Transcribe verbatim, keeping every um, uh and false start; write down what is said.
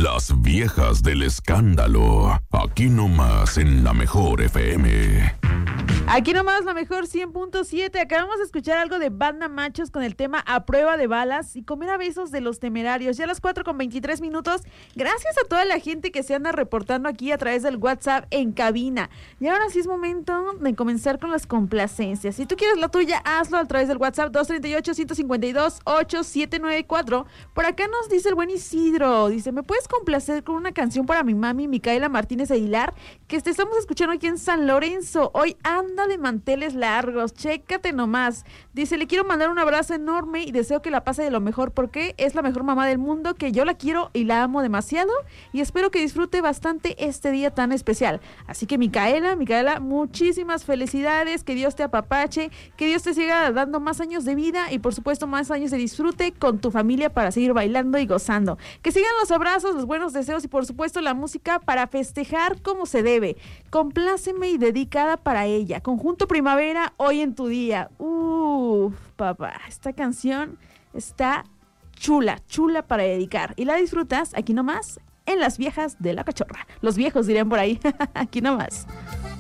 Las viejas del escándalo. Aquí nomás en la mejor F M. Aquí nomás la mejor cien punto siete. Acabamos de escuchar algo de Banda Machos con el tema A Prueba de Balas y Comer a Besos de Los Temerarios. Ya a las cuatro con veintitrés minutos. Gracias a toda la gente que se anda reportando aquí a través del WhatsApp en cabina. Y ahora sí es momento de comenzar con las complacencias. Si tú quieres la tuya, hazlo a través del WhatsApp dos tres ocho, uno cinco dos, ocho siete nueve cuatro. Por acá nos dice el buen Isidro. Dice, ¿me puedes complacer con una canción para mi mami, Micaela Martínez Aguilar? Que te estamos escuchando aquí en San Lorenzo. Hoy anda de manteles largos, chécate nomás. Dice, le quiero mandar un abrazo enorme y deseo que la pase de lo mejor porque es la mejor mamá del mundo, que yo la quiero y la amo demasiado y espero que disfrute bastante este día tan especial. Así que Micaela, Micaela, muchísimas felicidades, que Dios te apapache, que Dios te siga dando más años de vida y por supuesto más años de disfrute con tu familia para seguir bailando y gozando. Que sigan los abrazos, los buenos deseos y por supuesto la música para festejar como se debe. Compláceme y dedicada para ella. Conjunto Primavera, hoy en tu día. Uf, papá, esta canción está chula, chula para dedicar. Y la disfrutas aquí nomás en Las Viejas de la Cachorra. Los viejos dirían por ahí. Aquí nomás.